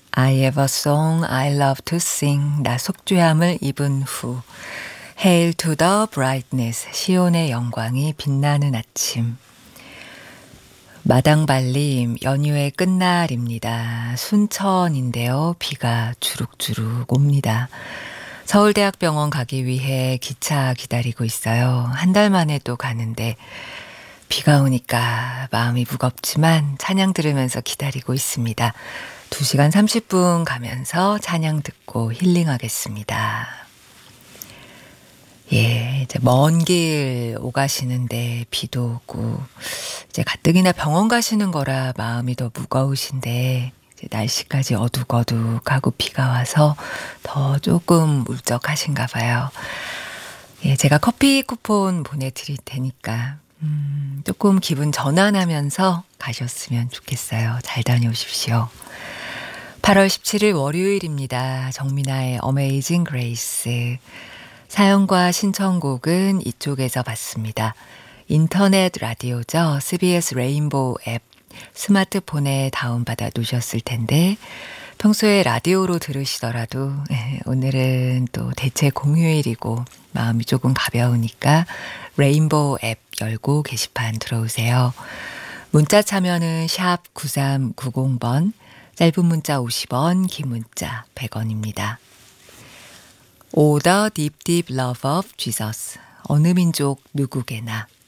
I have a song I love to sing. 나 속죄함을 입은 후. Hail to the brightness. 시온의 영광이 빛나는 아침. 마당발림 연휴의 끝날입니다. 순천인데요. 비가 주룩주룩 옵니다. 서울대학병원 가기 위해 기차 기다리고 있어요. 한 달 만에 또 가는데 비가 오니까 마음이 무겁지만 찬양 들으면서 기다리고 있습니다. 2시간 30분 가면서 찬양 듣고 힐링하겠습니다. 예, 이제 먼 길 오가시는데 비도 오고, 이제 가뜩이나 병원 가시는 거라 마음이 더 무거우신데, 이제 날씨까지 어둑어둑하고 비가 와서 더 조금 울적하신가 봐요. 예, 제가 커피 쿠폰 보내드릴 테니까, 조금 기분 전환하면서 가셨으면 좋겠어요. 잘 다녀오십시오. 8월 17일 월요일입니다. 정민아의 Amazing Grace. 사연과 신청곡은 이쪽에서 받습니다. 인터넷 라디오죠. CBS 레인보우 앱 스마트폰에 다운받아 놓으셨을 텐데 평소에 라디오로 들으시더라도 오늘은 또 대체 공휴일이고 마음이 조금 가벼우니까 레인보우 앱 열고 게시판 들어오세요. 문자 참여는 샵 9390번, 짧은 문자 50원, 긴 문자 100원입니다. O the deep deep love of Jesus. 어느 민족 누구게나.